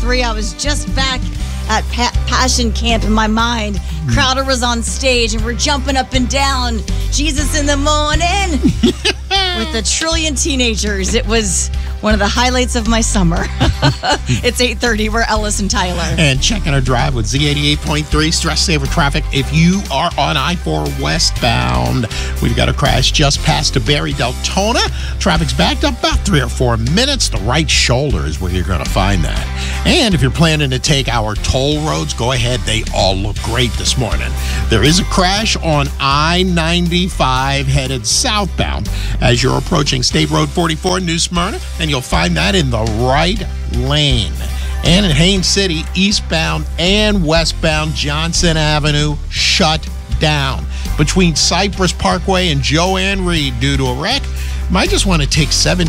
3. I was just back at Passion Camp in my mind. Crowder was on stage and we're jumping up and down. Jesus in the morning with a trillion teenagers. It was one of the highlights of my summer. It's 8:30. We're Ellis and Tyler. And checking our drive with Z88.3 Stress Saver Traffic. If you are on I-4 westbound, we've got a crash just past Barry Deltona. Traffic's backed up about 3 or 4 minutes. The right shoulder is where you're going to find that. And if you're planning to take our toll roads, go ahead. They all look great this morning. There is a crash on I-95 headed southbound as you're approaching State Road 44 in New Smyrna, and you'll find that in the right lane. And in Haines City, eastbound and westbound Johnson Avenue shut down. Between Cypress Parkway and Joanne Reed due to a wreck, might just want to take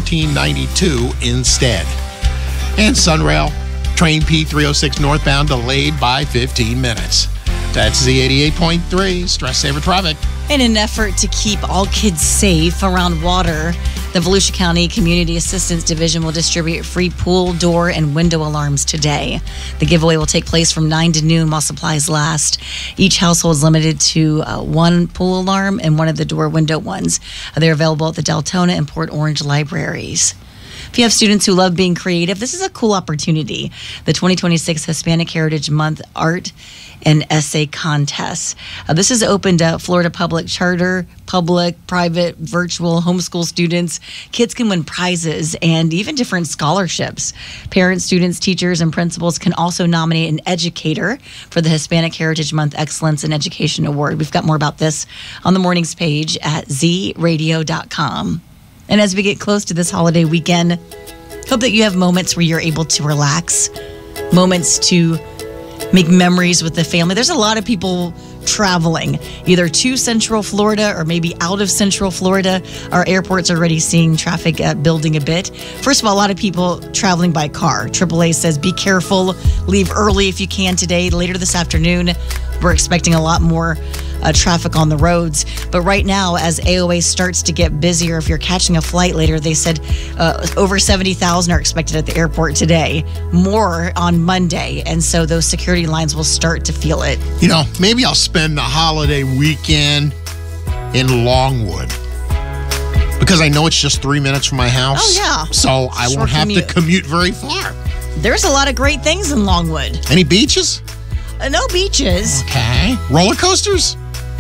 1792 instead. And Sunrail, train P306 northbound delayed by 15 minutes. That's Z88.3 Stress Saver Traffic. In an effort to keep all kids safe around water, the Volusia County Community Assistance Division will distribute free pool, door, and window alarms today. The giveaway will take place from 9 to noon while supplies last. Each household is limited to one pool alarm and one of the door window ones. They're available at the Deltona and Port Orange libraries. If you have students who love being creative, this is a cool opportunity. The 2026 Hispanic Heritage Month Art and Essay Contest. This is open to Florida public charter, public, private, virtual, homeschool students. Kids can win prizes and even different scholarships. Parents, students, teachers, and principals can also nominate an educator for the Hispanic Heritage Month Excellence in Education Award. We've got more about this on the morning's page at zradio.com. And as we get close to this holiday weekend, hope that you have moments where you're able to relax, moments to make memories with the family. There's a lot of people traveling either to Central Florida or maybe out of Central Florida. Our airports are already seeing traffic building a bit. First of all, a lot of people traveling by car. AAA says be careful, leave early if you can today. Later this afternoon, we're expecting a lot more traffic on the roads. But right now, as AOA starts to get busier, if you're catching a flight later, they said over 70,000 are expected at the airport today, more on Monday. And so those security lines will start to feel it. You know, maybe I'll spend the holiday weekend in Longwood because I know it's just 3 minutes from my house. Oh, yeah. So I won't have to commute very far. There's a lot of great things in Longwood. Any beaches? No beaches. Okay. Roller coasters?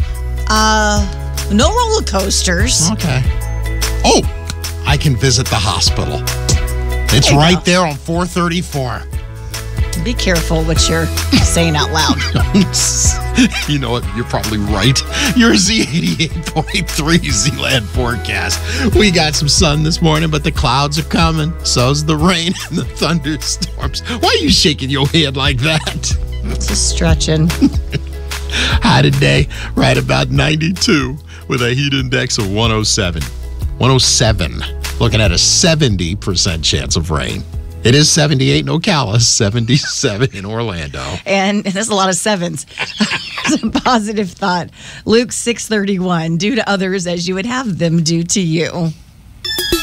No roller coasters. Okay. Oh, I can visit the hospital. It's right there on 434. Be careful what you're saying out loud. You know what? You're probably right. Your Z88.3 Z-Land forecast. We got some sun this morning, but the clouds are coming. So's the rain and the thunderstorms. Why are you shaking your head like that? Just stretching. High today, right about 92 with a heat index of 107. 107. Looking at a 70% chance of rain. It is 78 in Ocala, 77 in Orlando. And there's a lot of sevens. It's a positive thought. Luke 6:31, do to others as you would have them do to you.